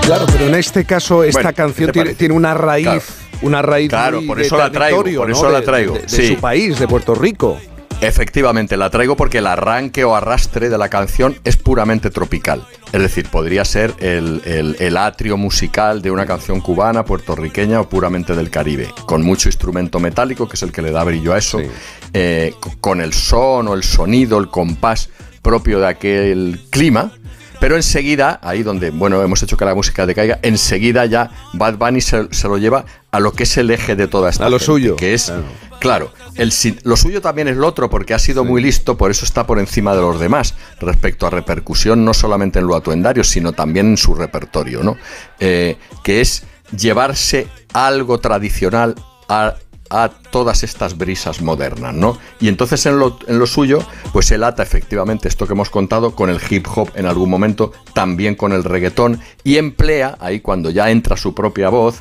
Claro, pero en este caso esta canción tiene una raíz, claro, por eso de la traigo, territorio, por ¿no? eso la traigo. De su país, de Puerto Rico. Efectivamente, la traigo porque el arranque o arrastre de la canción es puramente tropical. Es decir, podría ser el atrio musical de una canción cubana, puertorriqueña o puramente del Caribe, con mucho instrumento metálico, que es el que le da brillo a eso, sí. Con el son o el sonido, el compás propio de aquel clima. Pero enseguida, ahí donde, bueno, hemos hecho que la música decaiga, enseguida ya Bad Bunny se lo lleva a lo que es el eje de toda esta a lo gente, suyo. Que es, claro, lo suyo también es lo otro, porque ha sido muy listo, por eso está por encima de los demás, respecto a repercusión, no solamente en lo atuendario, sino también en su repertorio, ¿no? Que es llevarse algo tradicional a todas estas brisas modernas, ¿no? Y entonces en lo suyo, pues él ata efectivamente esto que hemos contado con el hip hop en algún momento, también con el reggaetón, y emplea, ahí cuando ya entra su propia voz,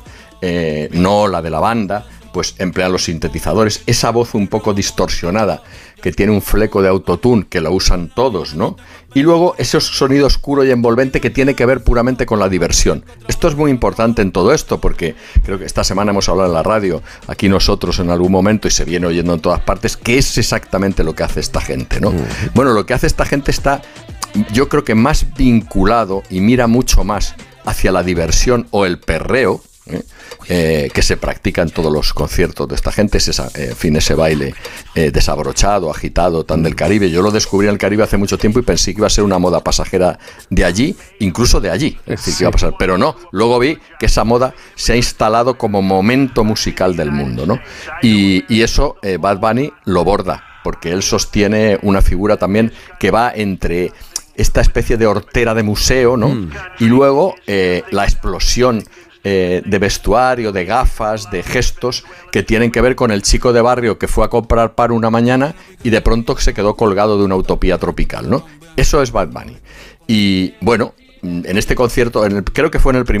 no la de la banda, pues emplea los sintetizadores, esa voz un poco distorsionada, que tiene un fleco de autotune, que lo usan todos, ¿no? Y luego ese sonido oscuro y envolvente que tiene que ver puramente con la diversión. Esto es muy importante en todo esto, porque creo que esta semana hemos hablado en la radio, aquí nosotros en algún momento, y se viene oyendo en todas partes, que es exactamente lo que hace esta gente, ¿no? Bueno, lo que hace esta gente está, yo creo que más vinculado y mira mucho más hacia la diversión o el perreo, que se practica en todos los conciertos de esta gente, es ese baile desabrochado, agitado, tan del Caribe. Yo lo descubrí en el Caribe hace mucho tiempo y pensé que iba a ser una moda pasajera de allí, incluso de allí, es decir, que iba a pasar, pero no, luego vi que esa moda se ha instalado como momento musical del mundo, ¿no? Y eso Bad Bunny lo borda, porque él sostiene una figura también que va entre esta especie de hortera de museo, ¿no? Y luego la explosión de vestuario, de gafas, de gestos que tienen que ver con el chico de barrio que fue a comprar pan una mañana y de pronto se quedó colgado de una utopía tropical, ¿no? Eso es Bad Bunny. Y bueno, en este concierto, creo que fue en el primer